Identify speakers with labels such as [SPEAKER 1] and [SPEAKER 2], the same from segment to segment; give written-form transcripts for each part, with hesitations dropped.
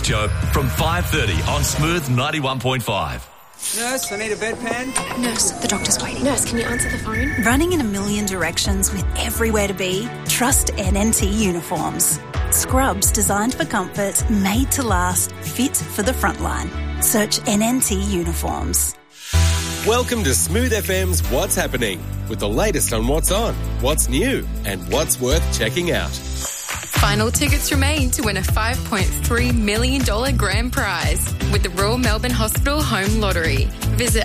[SPEAKER 1] Show from 5:30 on Smooth 91.5.
[SPEAKER 2] Nurse, I need a bedpan.
[SPEAKER 3] Nurse, the doctor's waiting. Nurse, can you answer the phone?
[SPEAKER 4] Running in a million directions with everywhere to be? Trust NNT Uniforms. Scrubs designed for comfort, made to last, fit for the frontline. Search NNT Uniforms.
[SPEAKER 5] Welcome to Smooth FM's What's Happening, with the latest on what's on, what's new, and what's worth checking out.
[SPEAKER 6] Final tickets remain to win a $5.3 million grand prize with the Royal Melbourne Hospital Home Lottery. Visit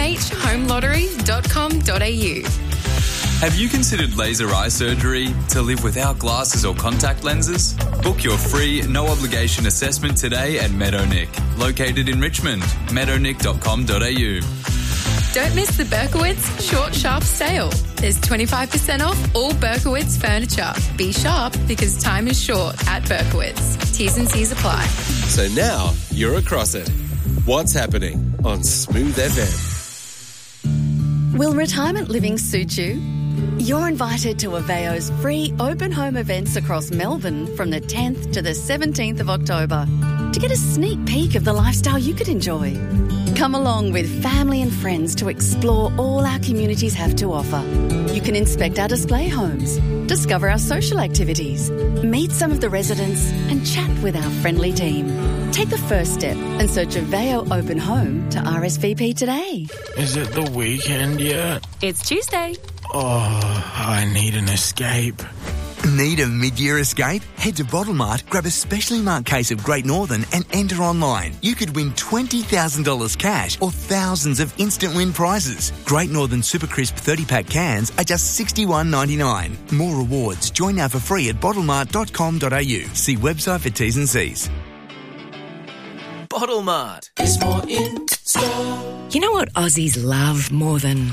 [SPEAKER 6] rmhhomelottery.com.au.
[SPEAKER 7] Have you considered laser eye surgery to live without glasses or contact lenses? Book your free, no-obligation assessment today at Meadownick, located in Richmond, meadownick.com.au.
[SPEAKER 6] Don't miss the Berkowitz Short Sharp Sale. There's 25% off all Berkowitz furniture. Be sharp because time is short at Berkowitz. T's and C's apply.
[SPEAKER 5] So now you're across it. What's happening on Smooth FM?
[SPEAKER 8] Will retirement living suit you? You're invited to Aveo's free open home events across Melbourne from the 10th to the 17th of October to get a sneak peek of the lifestyle you could enjoy. Come along with family and friends to explore all our communities have to offer. You can inspect our display homes, discover our social activities, meet some of the residents and chat with our friendly team. Take the first step and search Aveo Open Home to RSVP today.
[SPEAKER 9] Is it the weekend yet?
[SPEAKER 6] It's Tuesday.
[SPEAKER 9] Oh, I need an escape.
[SPEAKER 10] Need a mid-year escape? Head to Bottlemart, grab a specially marked case of Great Northern and enter online. You could win $20,000 cash or thousands of instant win prizes. Great Northern Super Crisp 30-pack cans are just $61.99. More rewards. Join now for free at bottlemart.com.au. See website for T's and C's.
[SPEAKER 11] Bottlemart is more in store.
[SPEAKER 12] You know what Aussies love more than...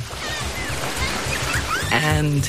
[SPEAKER 12] And...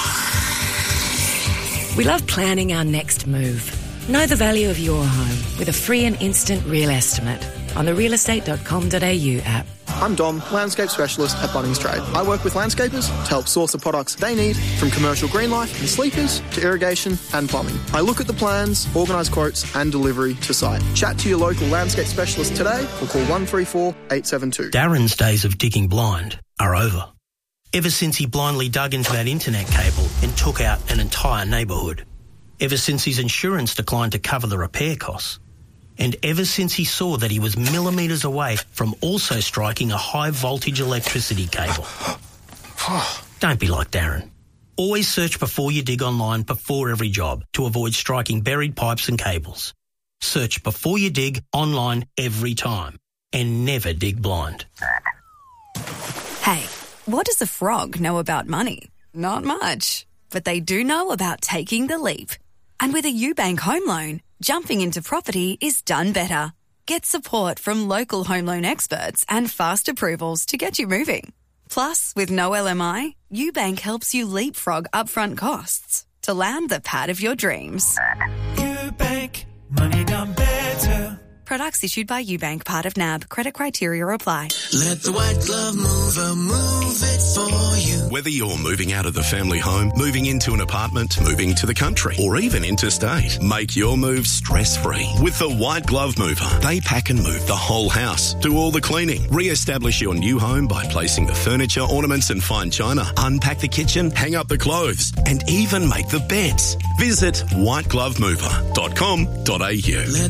[SPEAKER 12] we love planning our next move. Know the value of your home with a free and instant real estimate on the realestate.com.au app.
[SPEAKER 13] I'm Dom, landscape specialist at Bunnings Trade. I work with landscapers to help source the products they need, from commercial green life and sleepers to irrigation and plumbing. I look at the plans, organise quotes and delivery to site. Chat to your local landscape specialist today or call 134 872.
[SPEAKER 14] Darren's days of digging blind are over. Ever since he blindly dug into that internet cable and took out an entire neighbourhood. Ever since his insurance declined to cover the repair costs. And ever since he saw that he was millimetres away from also striking a high-voltage electricity cable. Don't be like Darren. Always search before you dig online before every job to avoid striking buried pipes and cables. Search before you dig online every time. And never dig blind.
[SPEAKER 15] Hey. What does a frog know about money? Not much. But they do know about taking the leap. And with a UBank home loan, jumping into property is done better. Get support from local home loan experts and fast approvals to get you moving. Plus, with no LMI, UBank helps you leapfrog upfront costs to land the pad of your dreams.
[SPEAKER 11] UBank, money done better.
[SPEAKER 15] Products issued by UBank, part of NAB. Credit criteria apply.
[SPEAKER 11] Let the white glove mover move it for you.
[SPEAKER 16] Whether you're moving out of the family home, moving into an apartment, moving to the country, or even interstate, make your move stress-free with the White Glove Mover. They pack and move the whole house, do all the cleaning, re-establish your new home by placing the furniture, ornaments and fine china, unpack the kitchen, hang up the clothes, and even make the beds. Visit whiteglovemover.com.au.
[SPEAKER 11] Let